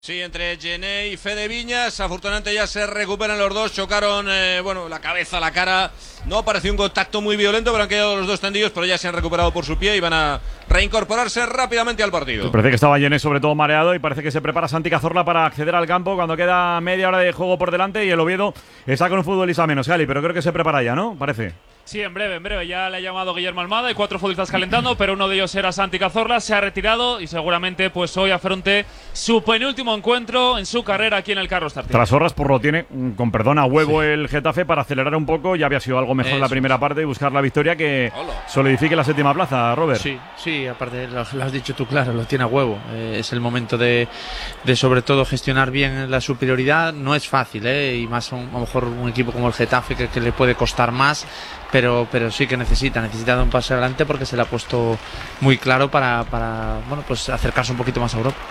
Sí, entre Gené y Fede Viñas, afortunadamente ya se recuperan los dos, chocaron, la cabeza, la cara, no pareció un contacto muy violento, pero han quedado los dos tendidos, pero ya se han recuperado por su pie y van a reincorporarse rápidamente al partido. Parece que estaba Gené sobre todo mareado y parece que se prepara Santi Cazorla para acceder al campo cuando queda media hora de juego por delante y el Oviedo está con un futbolista menos, Gali, pero creo que se prepara ya, ¿no? Parece. Sí, en breve. Ya le ha llamado Guillermo Almada. Hay 4 futbolistas calentando, pero uno de ellos era Santi Cazorla. Se ha retirado y seguramente pues hoy afronte su penúltimo encuentro en su carrera aquí en el Carlos Tartiere. Tras horas, pues lo tiene, con perdón, a huevo el Getafe para acelerar un poco. Ya había sido algo mejor en la primera parte y buscar la victoria que solidifique la séptima plaza, Robert. Sí, aparte lo has dicho tú, claro, lo tiene a huevo. Es el momento de sobre todo gestionar bien la superioridad. No es fácil, y más a lo mejor un equipo como el Getafe que le puede costar más. Pero sí que necesita dar un paso adelante porque se le ha puesto muy claro para acercarse un poquito más a Europa.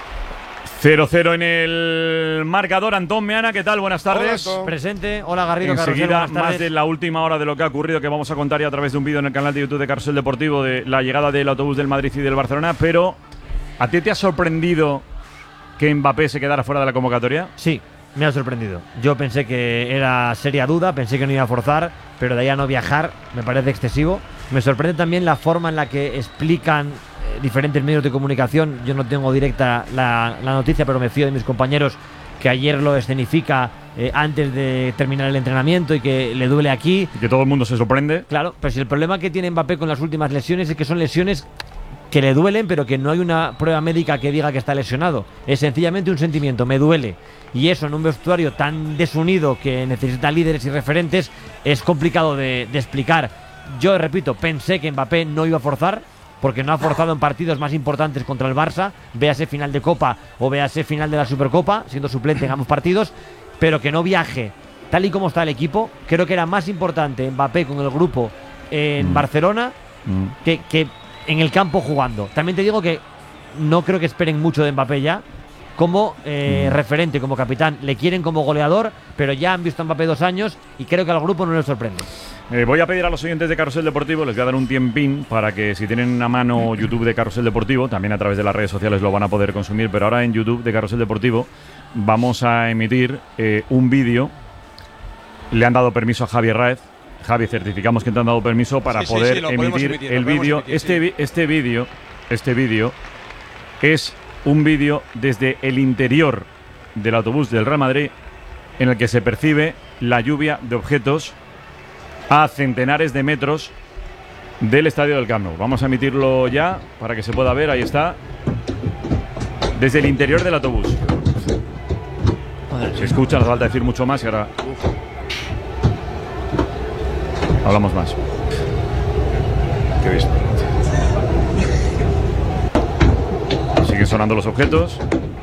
0-0 en el marcador. Antón Meana, ¿qué tal? Buenas tardes. Hola, presente. Hola, Garrido. Enseguida, más de la última hora de lo que ha ocurrido, que vamos a contar ya a través de un vídeo en el canal de YouTube de Carrusel Deportivo de la llegada del autobús del Madrid y del Barcelona. Pero, ¿a ti te ha sorprendido que Mbappé se quedara fuera de la convocatoria? Sí. Me ha sorprendido. Yo pensé que era seria duda, pensé que no iba a forzar, pero de ahí a no viajar me parece excesivo. Me sorprende también la forma en la que explican diferentes medios de comunicación. Yo no tengo directa la noticia, pero me fío de mis compañeros que ayer lo escenifica antes de terminar el entrenamiento y que le duele aquí. Y que todo el mundo se sorprende. Claro, pero si el problema que tiene Mbappé con las últimas lesiones es que son lesiones que le duelen, pero que no hay una prueba médica que diga que está lesionado. Es sencillamente un sentimiento, me duele. Y eso en un vestuario tan desunido que necesita líderes y referentes es complicado de explicar. Yo repito, pensé que Mbappé no iba a forzar, porque no ha forzado en partidos más importantes contra el Barça, véase final de Copa o véase final de la Supercopa, siendo suplente en ambos partidos, pero que no viaje. Tal y como está el equipo, creo que era más importante Mbappé con el grupo en Barcelona que en el campo jugando. También te digo que no creo que esperen mucho de Mbappé ya como referente, como capitán. Le quieren como goleador, pero ya han visto a Mbappé 2 años y creo que al grupo no les sorprende. Voy a pedir a los oyentes de Carrusel Deportivo, les voy a dar un tiempín para que si tienen a mano YouTube de Carrusel Deportivo, también a través de las redes sociales lo van a poder consumir, pero ahora en YouTube de Carrusel Deportivo vamos a emitir un vídeo. Le han dado permiso a Javi Raez. Javi, certificamos que te han dado permiso para poder emitir el vídeo. Este vídeo es un vídeo desde el interior del autobús del Real Madrid en el que se percibe la lluvia de objetos a centenares de metros del estadio del Camp Nou. Vamos a emitirlo ya para que se pueda ver. Ahí está. Desde el interior del autobús. Se escucha, no hace falta decir mucho más y ahora hablamos más. ¿Qué visto? Siguen sonando los objetos.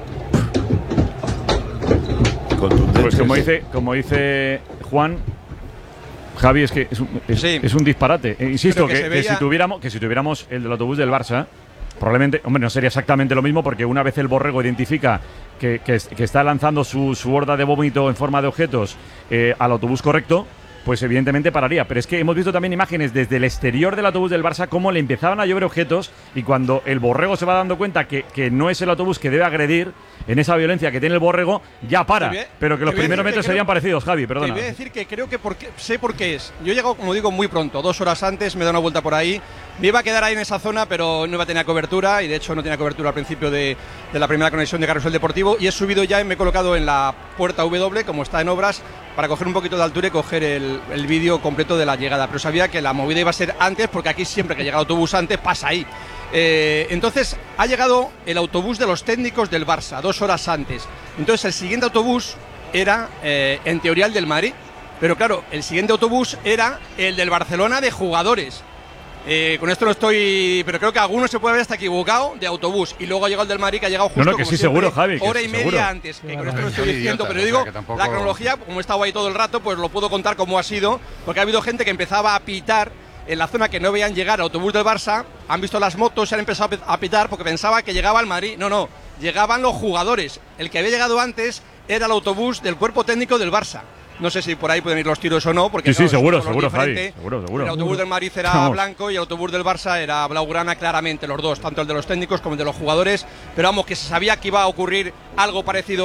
Pues como dice Juan, Javi, es que es un disparate. Insisto que si tuviéramos el del autobús del Barça, probablemente, no sería exactamente lo mismo, porque una vez el Borrego identifica que está lanzando su horda de vómito en forma de objetos al autobús correcto, pues evidentemente pararía. Pero es que hemos visto también imágenes desde el exterior del autobús del Barça cómo le empezaban a llover objetos, y cuando el Borrego se va dando cuenta que no es el autobús que debe agredir en esa violencia que tiene el Borrego, ya para. Pero que los primeros metros serían parecidos, Javi, perdona. Te voy a decir que creo que sé por qué es. Yo he llegado, como digo, muy pronto, 2 horas antes, me he dado una vuelta por ahí. Me iba a quedar ahí en esa zona, pero no iba a tener cobertura, y de hecho no tenía cobertura al principio de la primera conexión de Carrusel Deportivo, y he subido ya y me he colocado en la puerta W, como está en obras, para coger un poquito de altura y coger el vídeo completo de la llegada. Pero sabía que la movida iba a ser antes, porque aquí siempre que llega el autobús antes pasa ahí. Entonces ha llegado el autobús de los técnicos del Barça 2 horas antes. Entonces el siguiente autobús era en teoría el del Madrid, pero claro, el siguiente autobús era el del Barcelona de jugadores. Con esto no estoy, pero creo que alguno se puede haber hasta equivocado de autobús, y luego ha llegado el del Madrid, que ha llegado justo que sí, seguro, Javi, hora y media antes. Que con esto no estoy diciendo, pero digo, la cronología, como he estado ahí todo el rato, pues lo puedo contar como ha sido, porque ha habido gente que empezaba a pitar en la zona que no veían llegar al autobús del Barça, han visto las motos y han empezado a pitar porque pensaba que llegaba el Madrid. No, llegaban los jugadores. El que había llegado antes era el autobús del cuerpo técnico del Barça. No sé si por ahí pueden ir los tiros o no, porque sí, claro, seguro, Javi. Seguro. El autobús del Madrid era blanco y el autobús del Barça era blaugrana, claramente los dos, tanto el de los técnicos como el de los jugadores. Pero vamos, que se sabía que iba a ocurrir algo parecido